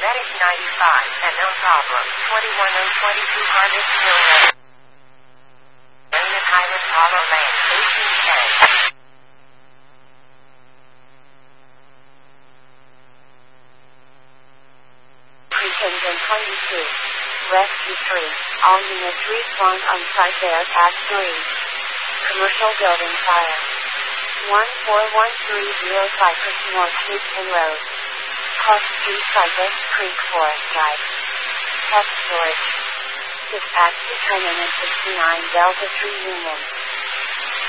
Medic 95, and no problem. 21022 Still Lane. Lane at Highland Hollow Lane, 1810. Precinct 22. Rescue 3. All units respond on site there at 3. Commercial building fire. 14130 Cypress North Houston Road. Cross Street Cypress Creek Forest Drive. Self storage. Dispatch to Turn in 69 Delta 3 Union.